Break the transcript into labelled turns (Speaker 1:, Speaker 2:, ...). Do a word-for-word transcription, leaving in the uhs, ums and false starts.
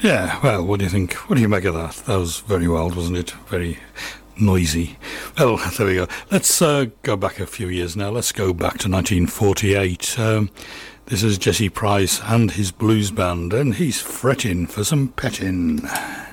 Speaker 1: Yeah, well, what do you think? What do you make of that? That was very wild, wasn't it? Very noisy. Well, there we go. Let's uh, go back a few years now. Let's go back to nineteen forty-eight. Um, this is Jesse Price and his blues band, and he's fretting for some petting.